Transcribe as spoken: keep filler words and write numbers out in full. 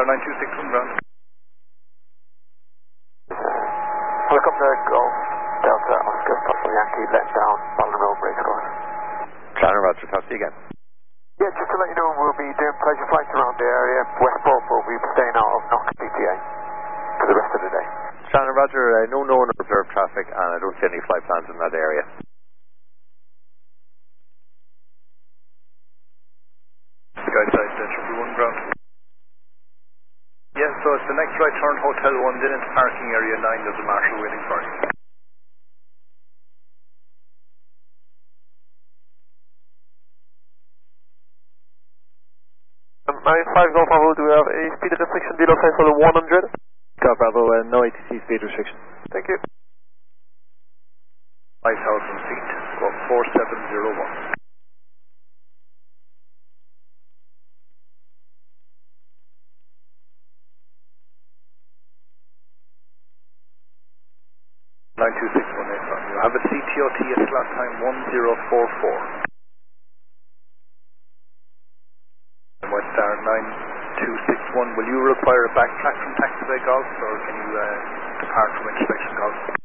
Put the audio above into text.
Star nine two six one ground. Helicopter Golf Delta Oscar Papa Yankee let down Ballon Road race course. China Roger, talk to you again. Yeah, just to let you know, we'll be doing pleasure flights around the area. Westport will be staying out of Knox P T A for the rest of the day. China Roger, uh, no known or observed traffic, and I don't see any flight plans in that area. Skyside Triple One ground. Yes, so it's the next right turn, Hotel one, then into parking area nine. There's a marshal waiting for you. Um, nine five Golf Bravo, do we have a speed restriction below size for the one hundred? Golf Bravo, uh, no A T C speed restriction. Thank you. five thousand feet, squawk four seven zero one. nine two six one eight from you. Have a C T O T at slot time one zero four four. And West Star nine two six one, will you require a backtrack from taxiway Golf, or can you uh, depart from intersection Golf?